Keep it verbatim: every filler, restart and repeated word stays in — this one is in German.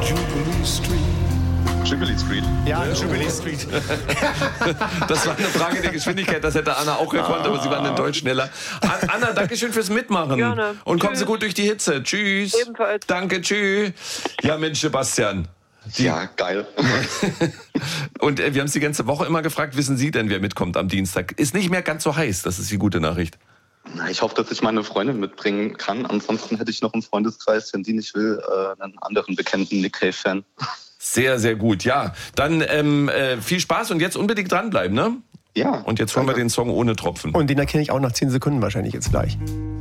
Jubilee Street. Jubilee Street. Ja, Jubilee Street. Das war eine Frage der Geschwindigkeit, das hätte Anna auch gekonnt, aber sie waren in Deutsch schneller. Anna, danke schön fürs Mitmachen. Gerne. Und kommen Tschüss. Sie gut durch die Hitze. Tschüss. Ebenfalls. Danke, tschüss. Ja, Mensch, Sebastian. Die Ja, geil. Und äh, wir haben es die ganze Woche immer gefragt, wissen Sie denn, wer mitkommt am Dienstag? Ist nicht mehr ganz so heiß, das ist die gute Nachricht. Na, ich hoffe, dass ich meine Freundin mitbringen kann. Ansonsten hätte ich noch im Freundeskreis, wenn die nicht will, äh, einen anderen bekannten Nick Cave-Fan. Sehr, sehr gut. Ja, dann ähm, äh, viel Spaß und jetzt unbedingt dranbleiben, ne? Ja. Und jetzt hören wir den Song Ohne Tropfen. Und den erkenne ich auch nach zehn Sekunden wahrscheinlich jetzt gleich.